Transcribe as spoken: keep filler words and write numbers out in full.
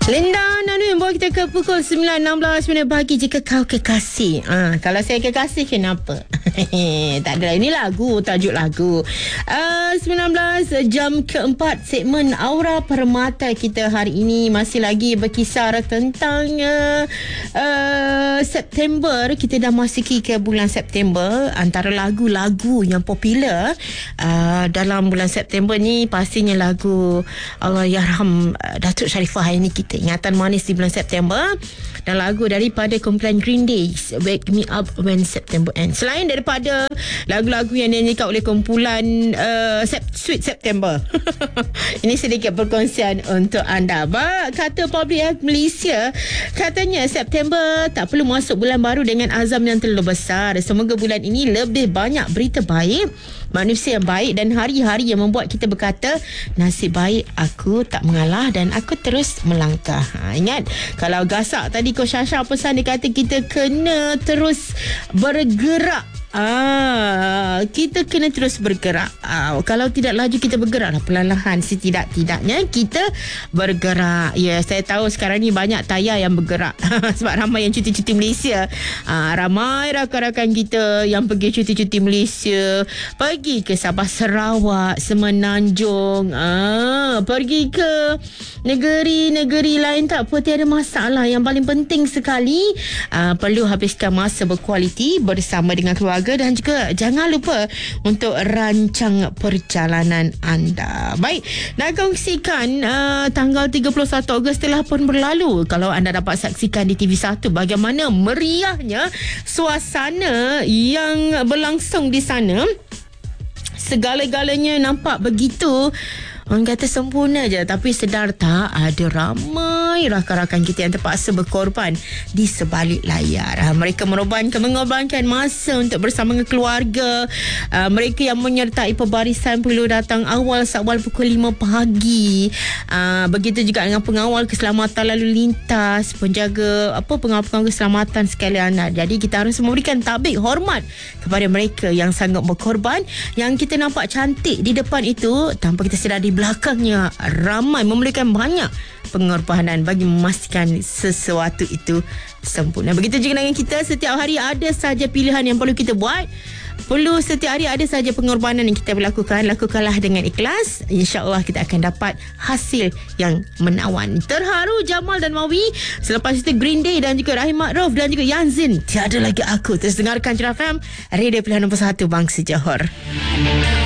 Linda Nanu bawa kita ke pukul sembilan enam belas minit pagi. Jika kau kekasih, ah, kalau saya kekasih kenapa? Tak ada, ini lagu, tajuk lagu. uh, sembilan belas jam keempat, segmen Aura Permata kita hari ini masih lagi berkisar tentang uh, uh, September. Kita dah masuki ke bulan September. Antara lagu-lagu yang popular uh, dalam bulan September ni pastinya lagu Allahyarham uh, Datuk Sharifah Aini kita, Ingatan Manis di bulan September, dan lagu daripada kumpulan Green Day, Wake Me Up When September Ends. Selain daripada lagu-lagu yang dinyanyikan oleh kumpulan uh, Sweet September. Ini sedikit perkongsian untuk anda. Ba, kata Public Health Malaysia, katanya September tak perlu masuk bulan baru dengan azam yang terlalu besar. Semoga bulan ini lebih banyak berita baik, manusia yang baik, dan hari-hari yang membuat kita berkata, nasib baik aku tak mengalah dan aku terus melangkah. Ha, ingat, kalau gasak tadi Coach Shasha pesan, dia kata kita kena terus bergerak. Ah, kita kena terus bergerak. Ah, kalau tidak laju, kita bergeraklah perlahan-lahan. Setidak-tidaknya kita bergerak. Ya, saya tahu sekarang ni banyak tayar yang bergerak sebab ramai yang cuti-cuti Malaysia. Ah, ramai rakan-rakan kita yang pergi cuti-cuti Malaysia, pergi ke Sabah Sarawak, Semenanjung, ah, pergi ke negeri-negeri lain. Tak apa, tiada masalah. Yang paling penting sekali, ah, perlu habiskan masa berkualiti bersama dengan keluarga, dan juga jangan lupa untuk rancang perjalanan anda. Baik, nak kongsikan uh, tanggal tiga puluh satu Ogos telah pun berlalu. Kalau anda dapat saksikan di T V satu bagaimana meriahnya suasana yang berlangsung di sana, segala-galanya nampak begitu, orang kata sempurna je. Tapi sedar tak, ada ramai rakan-rakan kita yang terpaksa berkorban di sebalik layar. Mereka mengorbankan, mengorbankan masa untuk bersama dengan keluarga. Uh, mereka yang menyertai pembarisan perlu datang awal seawal pukul lima pagi. Uh, begitu juga dengan pengawal keselamatan lalu lintas, penjaga apa pengawal-pengawal keselamatan sekalian. Jadi kita harus memberikan tabik hormat kepada mereka yang sangat berkorban. Yang kita nampak cantik di depan itu, tanpa kita sedar di belakangnya ramai memerlukan banyak pengorbanan bagi memastikan sesuatu itu sempurna. Begitu juga dengan kita, setiap hari ada saja pilihan yang perlu kita buat. Perlu setiap hari ada saja pengorbanan yang kita lakukan. Lakukanlah dengan ikhlas, InsyaAllah kita akan dapat hasil yang menawan. Terharu Jamal dan Mawi. Selepas itu Green Day dan juga Rahim Makruf dan juga Yanzin, Tiada Lagi Aku. Terus dengarkan Jura F M, Radio Pilihan Nombor satu Bangsa Johor.